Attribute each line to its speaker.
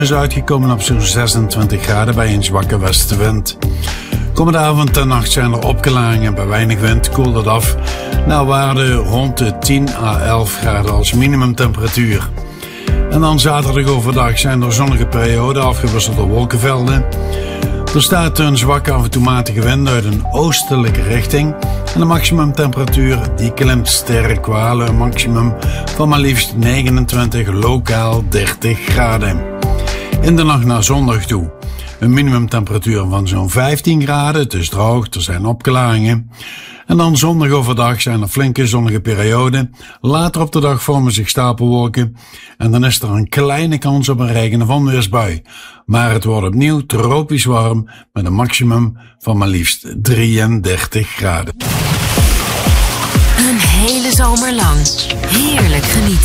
Speaker 1: is uitgekomen op zo'n 26 graden bij een zwakke westenwind. Komende avond en nacht zijn er opklaringen. Bij weinig wind koelt het af naar waarde rond de 10 à 11 graden als minimumtemperatuur. En dan zaterdag overdag zijn er zonnige perioden afgewisseld door wolkenvelden. Er staat een zwakke af en toe matige wind uit een oostelijke richting. En de maximumtemperatuur die klimt sterk. We halen een maximum van maar liefst 29, lokaal 30 graden. In de nacht naar zondag toe. Een minimumtemperatuur van zo'n 15 graden. Het is droog, er zijn opklaringen. En dan zondag overdag zijn er flinke zonnige perioden. Later op de dag vormen zich stapelwolken. En dan is er een kleine kans op een regen- of onweersbui. Maar het wordt opnieuw tropisch warm met een maximum van maar liefst 33 graden.
Speaker 2: Een hele zomer lang. Heerlijk genieten.